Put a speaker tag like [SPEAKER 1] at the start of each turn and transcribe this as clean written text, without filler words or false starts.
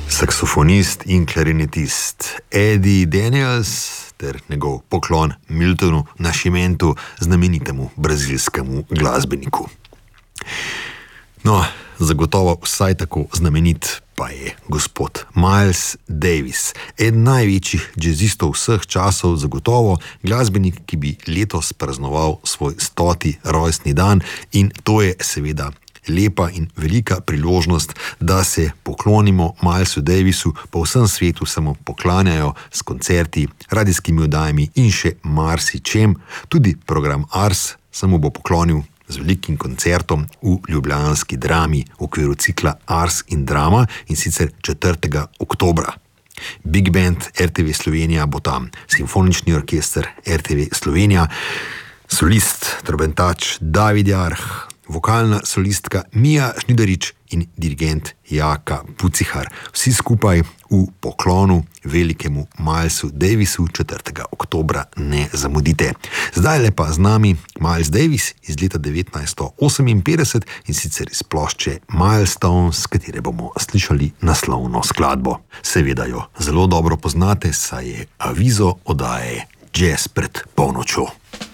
[SPEAKER 1] Saksofonist in klarinetist Eddie Daniels ter njegov poklon Miltonu Nascimentu, znamenitemu brazilskemu glasbeniku. No, zagotovo vsaj tako znamenit pa je gospod Miles Davis, eden največjih jazzistov vseh časov, zagotovo glasbenik, ki bi letos praznoval svoj 100. rojstni dan, in to je seveda lepa in velika priložnost, da se poklonimo Milesu Davisu. Po vsem svetu se mu poklanjajo s koncerti, radijskimi oddajami in še marsičem. Tudi program Ars se mu bo poklonil z velikim koncertom v ljubljanski Drami v okviru cikla Ars in Drama, in sicer 4. oktobra. Big Band RTV Slovenija bo tam, simfonični orkester RTV Slovenija, solist, trobentač David Jarh, vokalna solistka Mija Žnidarič in dirigent Jaka Pucihar. Vsi skupaj v poklonu velikemu Milesu Davisu 4. oktobra ne zamudite. Zdaj le pa z nami Miles Davis iz leta 1958, in sicer iz plošče Milestones, s katere bomo slišali naslovno skladbo. Seveda jo zelo dobro poznate, saj je avizo oddaje Jazz pred polnočjo.